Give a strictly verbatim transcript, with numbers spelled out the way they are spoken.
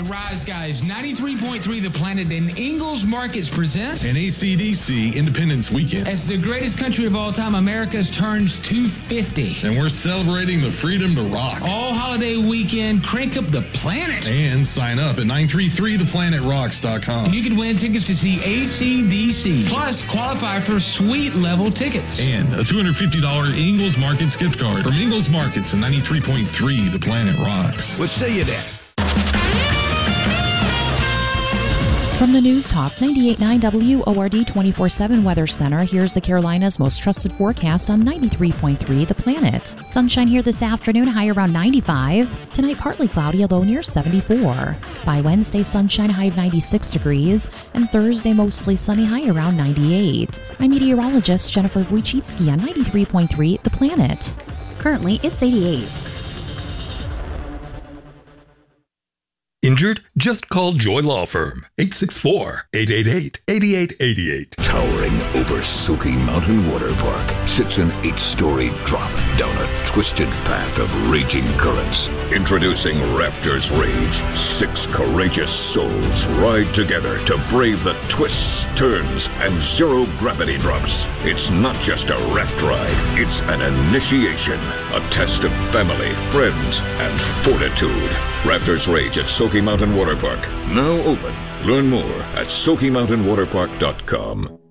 rise, guys. ninety-three point three The Planet and Ingalls Markets present an A C D C Independence Weekend. As the greatest country of all time, America's turns two fifty. And we're celebrating the freedom to rock. All holiday weekend, crank up the planet. And sign up at nine three three the planet rocks dot com. And you can win tickets to see A C D C. Plus, qualify for suite level tickets. And a two hundred fifty dollars Ingalls Markets gift card from Ingalls Markets and ninety-three point three The Planet Rocks. We'll see you there. From the News Talk ninety-eight point nine W O R D twenty-four seven Weather Center, here's the Carolinas' most trusted forecast on ninety-three point three The Planet. Sunshine here this afternoon, high around ninety-five. Tonight, partly cloudy, although near seventy-four. By Wednesday, sunshine, high of ninety-six degrees. And Thursday, mostly sunny, high around ninety-eight. I'm meteorologist Jennifer Wojcicki on ninety-three point three The Planet. Currently, it's eighty-eight. Injured? Just call Joy Law Firm. eight six four, eight eight eight, eight eight eight eight. Towering over Sookie Mountain Water Park sits an eight-story drop down a twisted path of raging currents. Introducing Rafters Rage. Six courageous souls ride together to brave the twists, turns, and zero-gravity drops. It's not just a raft ride. It's an initiation. A test of family, friends, and fortitude. Rafters Rage at Sookie Mountain Water Park. Now open. Learn more at Sookie Mountain Water Park dot com.